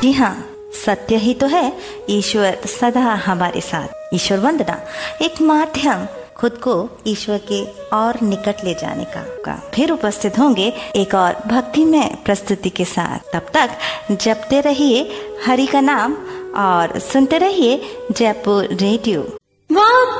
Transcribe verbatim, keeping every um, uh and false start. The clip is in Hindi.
जी हाँ, सत्य ही तो है, ईश्वर सदा हमारे साथ। ईश्वर वंदना एक माध्यम खुद को ईश्वर के और निकट ले जाने का, का फिर उपस्थित होंगे एक और भक्तिमय प्रस्तुति के साथ। तब तक जपते रहिए हरि का नाम और सुनते रहिए जयपुर रेडियो।